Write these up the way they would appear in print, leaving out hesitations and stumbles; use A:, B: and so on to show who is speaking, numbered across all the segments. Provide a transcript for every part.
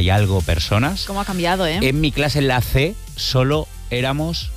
A: y algo personas.
B: ¿Cómo ha cambiado,
A: En mi clase, en la C, solo éramos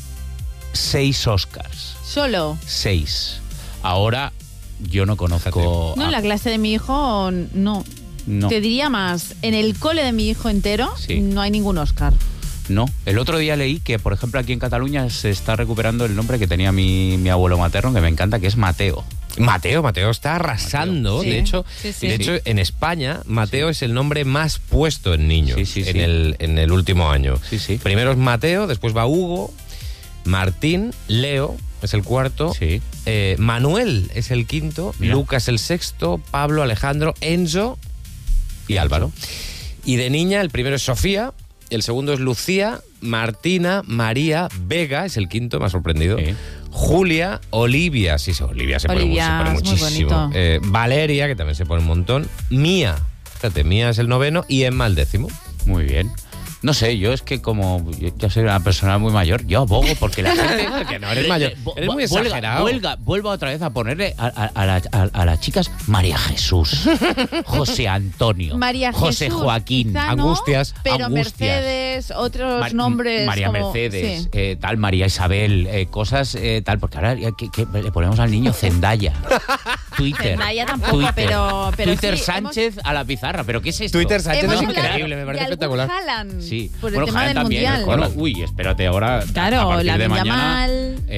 A: 6 Oscars.
B: ¿Solo?
A: 6. Ahora yo no conozco...
B: No, en la clase de mi hijo, no. Te diría más, en el cole de mi hijo entero no hay ningún Oscar.
A: No. El otro día leí que, por ejemplo, aquí en Cataluña se está recuperando el nombre que tenía mi abuelo materno, que me encanta, que es Mateo.
C: Mateo está arrasando.
A: Mateo.
C: De hecho, en España, Mateo es el nombre más puesto en niños en el último año. Primero es Mateo, después va Hugo, Martín, Leo es el cuarto, Manuel es el quinto, Lucas el sexto, Pablo, Alejandro, Enzo y Álvaro. Y de niña, el primero es Sofía, el segundo es Lucía, Martina, María, Vega es el quinto, me ha sorprendido. Julia, Olivia, Olivia se pone muchísimo. Valeria, que también se pone un montón. Mía, fíjate, Mía es el noveno y Emma el 10º.
A: Muy bien. No sé, yo es que como yo soy una persona muy mayor, yo abogo porque la gente...
C: que no eres mayor, eres muy exagerado.
A: Vuelva otra vez a ponerle a las chicas María Jesús, José Antonio,
B: María
A: José
B: Jesús,
A: Angustias,
B: no,
A: Angustias.
B: Pero Mercedes, otros nombres
A: María
B: como,
A: Mercedes, tal, María Isabel, cosas tal, porque ahora ¿qué le ponemos al niño? Zendaya. Twitter.
B: Zendaya tampoco, pero
A: Twitter
B: sí,
A: Sánchez a la pizarra, ¿pero qué es esto?
C: Twitter Sánchez es increíble, me parece espectacular.
A: Sí.
B: Por el tema del
A: también,
B: mundial.
A: Bueno, espérate ahora.
B: Claro,
A: a partir
B: la
A: de mañana.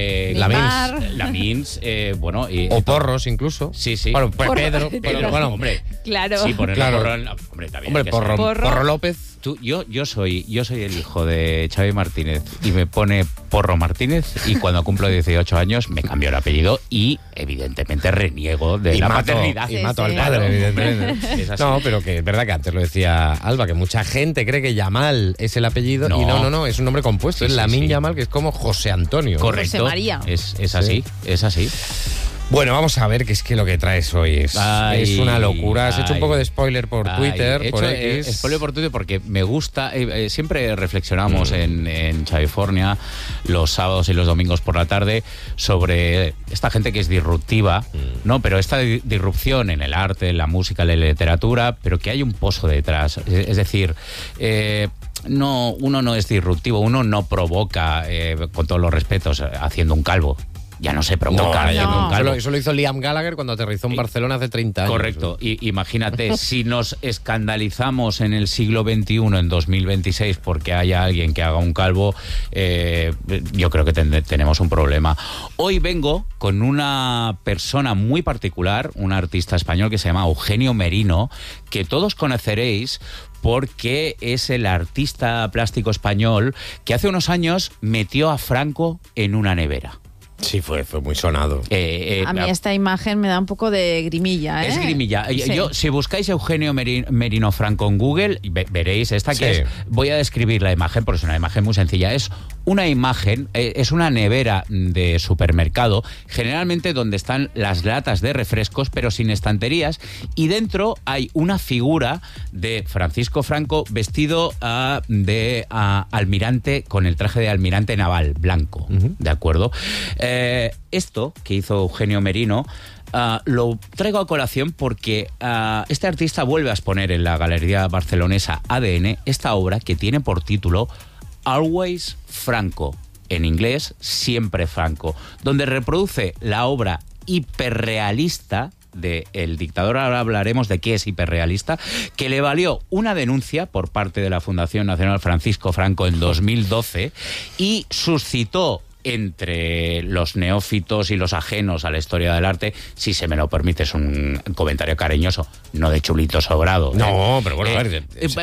B: La
A: Mins, bueno.
C: O Porros, incluso.
A: Sí.
C: Bueno, pues Pedro.
A: Bueno, hombre.
B: Claro.
A: Sí, ponerle
C: claro.
A: Porro. Hombre, también.
C: Hombre, Porro López.
A: Yo soy el hijo de Xavi Martínez y me pone Porro Martínez y cuando cumplo 18 años me cambio el apellido y evidentemente reniego de la paternidad.
C: Y mato al padre, evidentemente. No, pero que es verdad que antes lo decía Alba, que mucha gente cree que Yamal es el apellido y no, es un nombre compuesto. Es Lamine Yamal, que es como José Antonio.
A: Correcto.
B: José María.
A: Es así, es así.
C: Bueno, vamos a ver, que es que lo que traes hoy es una locura. Has hecho un poco de spoiler por Twitter, por X.
A: Spoiler por Twitter porque me gusta. Siempre reflexionamos en California los sábados y los domingos por la tarde sobre esta gente que es disruptiva, ¿no? Pero esta disrupción en el arte, en la música, en la literatura, pero que hay un pozo detrás. Es decir, uno no es disruptivo, uno no provoca, con todos los respetos, haciendo un calvo. Ya no se provoca.
C: Eso lo hizo Liam Gallagher cuando aterrizó en Barcelona hace 30 años.
A: Correcto. Imagínate, si nos escandalizamos en el siglo XXI, en 2026, porque haya alguien que haga un calvo, yo creo que tenemos un problema. Hoy vengo con una persona muy particular, un artista español que se llama Eugenio Merino, que todos conoceréis porque es el artista plástico español que hace unos años metió a Franco en una nevera.
C: Sí, fue muy sonado.
B: A mí esta imagen me da un poco de grimilla, ¿eh?
A: Es grimilla.
B: Sí.
A: Si buscáis Eugenio Merino Franco en Google, veréis esta que es... Voy a describir la imagen porque es una imagen muy sencilla. Es una imagen, es una nevera de supermercado, generalmente donde están las latas de refrescos, pero sin estanterías, y dentro hay una figura de Francisco Franco vestido de almirante, con el traje de almirante naval, blanco, ¿de acuerdo? Esto que hizo Eugenio Merino lo traigo a colación porque este artista vuelve a exponer en la Galería Barcelonesa ADN esta obra que tiene por título Always Franco, en inglés Siempre Franco, donde reproduce la obra hiperrealista del dictador. Ahora hablaremos de qué es hiperrealista, que le valió una denuncia por parte de la Fundación Nacional Francisco Franco en 2012 y suscitó entre los neófitos y los ajenos a la historia del arte, si se me lo permite, es un comentario cariñoso, no de chulito sobrado.
C: No, pero bueno, a ver,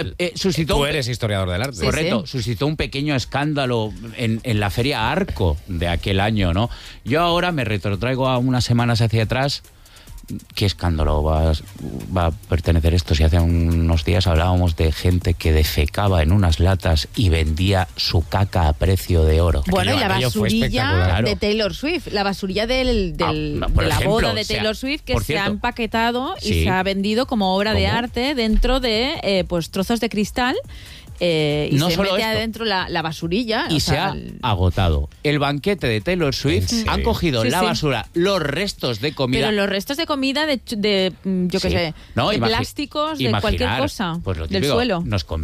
A: tú
C: eres historiador del arte.
A: Correcto, suscitó un pequeño escándalo en la Feria Arco de aquel año, ¿no? Yo ahora me retrotraigo a unas semanas hacia atrás. ¿Qué escándalo va a pertenecer esto si hace unos días hablábamos de gente que defecaba en unas latas y vendía su caca a precio de oro?
B: Bueno, y la basurilla de Taylor Swift, la basurilla de la boda de Taylor Swift, que se ha empaquetado y se ha vendido como obra de arte dentro de pues trozos de cristal. Y no se mete adentro la basurilla.
A: Y se ha agotado. El banquete de Taylor Swift han cogido la basura, los restos de comida.
B: Pero los restos de comida de yo qué sé, de plásticos, de cualquier cosa,
A: pues lo
B: del suelo.
A: Nos